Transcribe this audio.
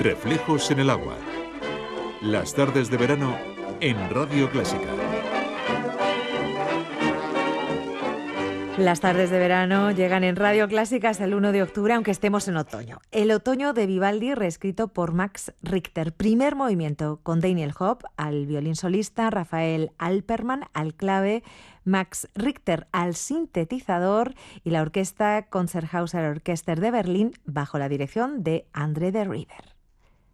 Reflejos en el agua. Las tardes de verano en Radio Clásica. Las tardes de verano llegan en Radio Clásica hasta el 1 de octubre, aunque estemos en otoño. El otoño de Vivaldi, reescrito por Max Richter. Primer movimiento con Daniel Hope al violín solista, Rafael Alperman al clave, Max Richter al sintetizador y la orquesta Konzerthauser Orchester de Berlín bajo la dirección de André de Rieder.